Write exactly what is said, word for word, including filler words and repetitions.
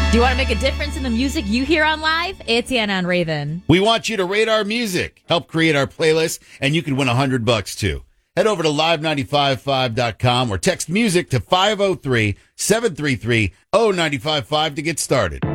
Do you want to make a difference in the music you hear on live? It's Anna on Raven. We want you to rate our music, help create our playlist, and you can win one hundred bucks too. Head over to live nine five five dot com or text music to five oh three, seven three three, oh nine five five to get started.